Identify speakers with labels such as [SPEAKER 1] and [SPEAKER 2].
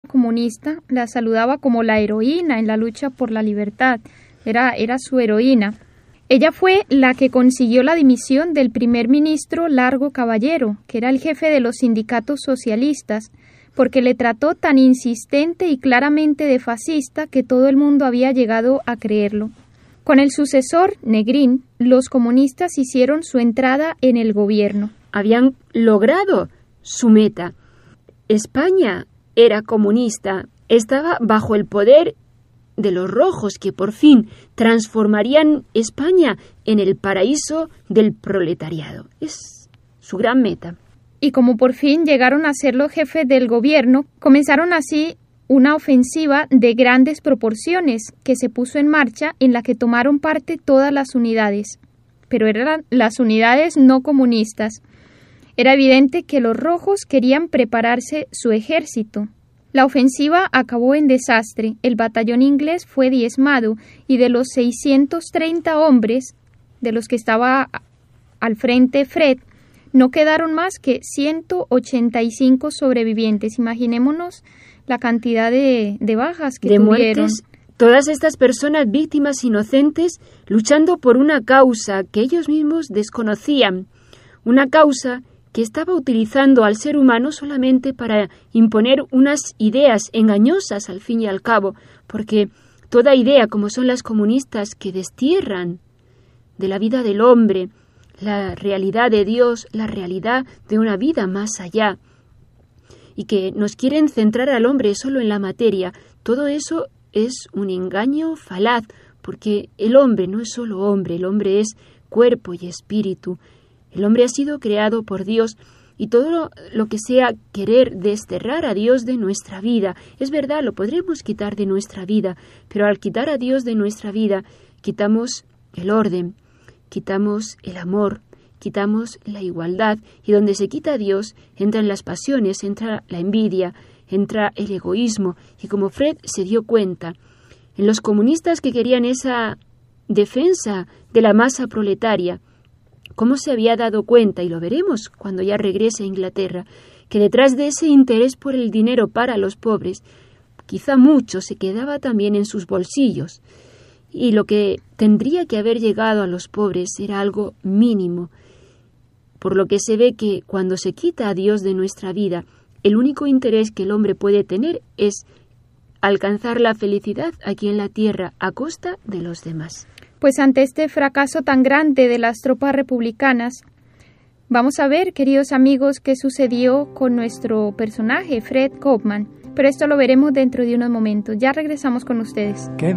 [SPEAKER 1] comunista la saludaba como la heroína en la lucha por la libertad. Era su heroína. Ella fue la que consiguió la dimisión del primer ministro Largo Caballero, que era el jefe de los sindicatos socialistas, porque le trató tan insistente y claramente de fascista que todo el mundo había llegado a creerlo. Con el sucesor, Negrín, los comunistas hicieron su entrada en el gobierno.
[SPEAKER 2] Habían logrado su meta. España era comunista, estaba bajo el poder de los rojos, que por fin transformarían España en el paraíso del proletariado. Es su gran meta.
[SPEAKER 1] Y como por fin llegaron a ser los jefes del gobierno, comenzaron así una ofensiva de grandes proporciones que se puso en marcha, en la que tomaron parte todas las unidades. Pero eran las unidades no comunistas. Era evidente que los rojos querían prepararse su ejército. La ofensiva acabó en desastre. El batallón inglés fue diezmado y de los 630 hombres de los que estaba al frente Fred, no quedaron más que 185 sobrevivientes. Imaginémonos la cantidad de bajas que tuvieron.
[SPEAKER 2] Muertes. Todas estas personas víctimas inocentes luchando por una causa que ellos mismos desconocían. Una causa que estaba utilizando al ser humano solamente para imponer unas ideas engañosas al fin y al cabo, porque toda idea, como son las comunistas, que destierran de la vida del hombre la realidad de Dios, la realidad de una vida más allá, y que nos quieren centrar al hombre solo en la materia, todo eso es un engaño falaz, porque el hombre no es solo hombre, el hombre es cuerpo y espíritu. El hombre ha sido creado por Dios, y todo lo que sea querer desterrar a Dios de nuestra vida, es verdad, lo podremos quitar de nuestra vida, pero al quitar a Dios de nuestra vida, quitamos el orden, quitamos el amor, quitamos la igualdad, y donde se quita a Dios, entran las pasiones, entra la envidia, entra el egoísmo, y como Fred se dio cuenta, en los comunistas que querían esa defensa de la masa proletaria, cómo se había dado cuenta, y lo veremos cuando ya regrese a Inglaterra, que detrás de ese interés por el dinero para los pobres, quizá mucho se quedaba también en sus bolsillos, y lo que tendría que haber llegado a los pobres era algo mínimo, por lo que se ve que cuando se quita a Dios de nuestra vida, el único interés que el hombre puede tener es alcanzar la felicidad aquí en la tierra a costa de los demás.
[SPEAKER 1] Pues ante este fracaso tan grande de las tropas republicanas, vamos a ver, queridos amigos, qué sucedió con nuestro personaje, Fred Kaufman. Pero esto lo veremos dentro de unos momentos. Ya regresamos con ustedes.
[SPEAKER 3] Qué